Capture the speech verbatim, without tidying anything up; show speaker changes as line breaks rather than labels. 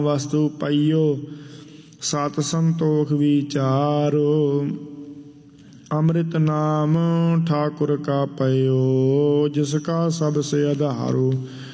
वस्तु पाइयो सत संतोख विचारो। अमृत नाम ठाकुर का पयो जिसका सबसे आधारो।